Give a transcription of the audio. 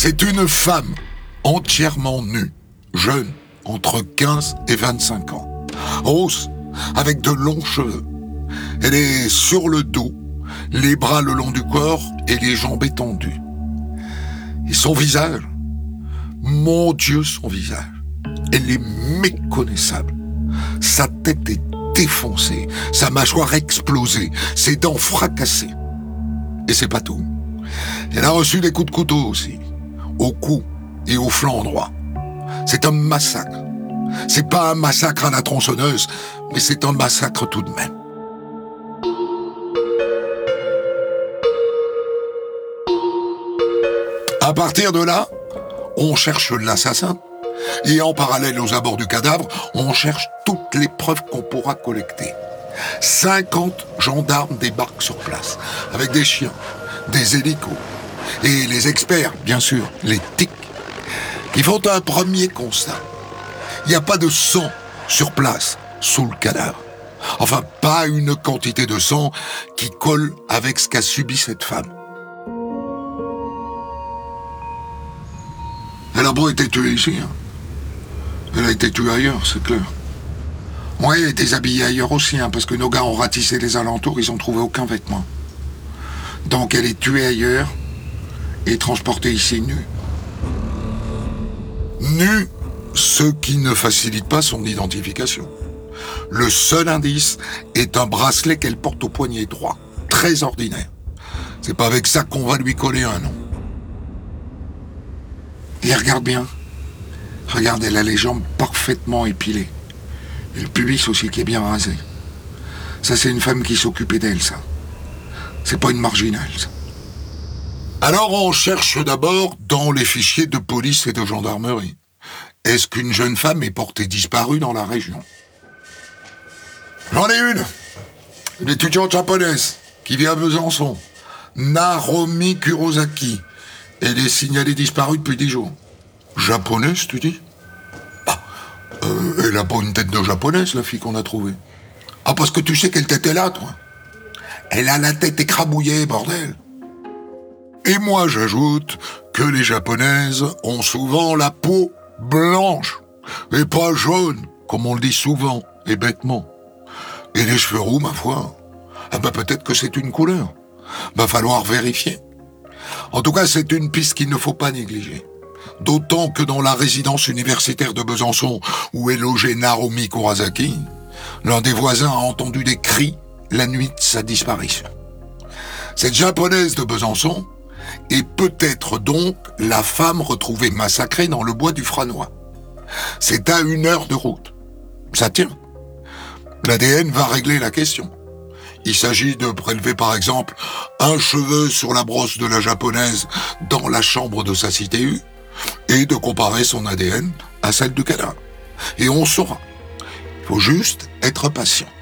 C'est une femme entièrement nue, jeune, entre 15 et 25 ans, rousse, avec de longs cheveux. Elle est sur le dos, les bras le long du corps et les jambes étendues. Et son visage, mon Dieu, son visage, elle est méconnaissable. Sa tête est défoncée, sa mâchoire explosée, ses dents fracassées. Et c'est pas tout. Elle a reçu des coups de couteau aussi, au cou et au flanc droit. C'est un massacre. C'est pas un massacre à la tronçonneuse, mais c'est un massacre tout de même. À partir de là, on cherche l'assassin. Et en parallèle aux abords du cadavre, on cherche toutes les preuves qu'on pourra collecter. 50 gendarmes débarquent sur place, avec des chiens, des hélicos, et les experts, bien sûr, les TIC, qui font un premier constat. Il n'y a pas de sang sur place, sous le cadavre. Enfin, pas une quantité de sang qui colle avec ce qu'a subi cette femme. Elle a pas été tuée ici, hein. Elle a été tuée ailleurs, c'est clair. Oui, elle est déshabillée ailleurs aussi, hein, parce que nos gars ont ratissé les alentours, ils ont trouvé aucun vêtement. Donc elle est tuée ailleurs et transportée ici nue. Nue, ce qui ne facilite pas son identification. Le seul indice est un bracelet qu'elle porte au poignet droit, très ordinaire. C'est pas avec ça qu'on va lui coller un nom. Et regarde bien. Regarde, elle a les jambes parfaitement épilées. Et le pubis aussi qui est bien rasé. Ça, c'est une femme qui s'occupait d'elle, ça. C'est pas une marginale, ça. Alors, on cherche d'abord dans les fichiers de police et de gendarmerie. Est-ce qu'une jeune femme est portée disparue dans la région? J'en ai une étudiante japonaise qui vit à Besançon. Naromi Kurosaki. Elle est signalée disparue depuis 10 jours. Japonaise, tu dis? Elle a pas une tête de japonaise, la fille qu'on a trouvée. Ah, parce que tu sais quelle tête elle a, toi? Elle a la tête écrabouillée, bordel. Et moi, j'ajoute que les japonaises ont souvent la peau blanche, et pas jaune, comme on le dit souvent, et bêtement. Et les cheveux roux, ma foi, peut-être que c'est une couleur. Va falloir vérifier. En tout cas, c'est une piste qu'il ne faut pas négliger. D'autant que dans la résidence universitaire de Besançon, où est logé Naromi Kurosaki, l'un des voisins a entendu des cris la nuit de sa disparition. Cette japonaise de Besançon est peut-être donc la femme retrouvée massacrée dans le bois du Franois. C'est à 1 heure de route. Ça tient. L'ADN va régler la question. Il s'agit de prélever par exemple un cheveu sur la brosse de la japonaise dans la chambre de sa cité U et de comparer son ADN à celle du cadavre. Et on saura. Il faut juste être patient.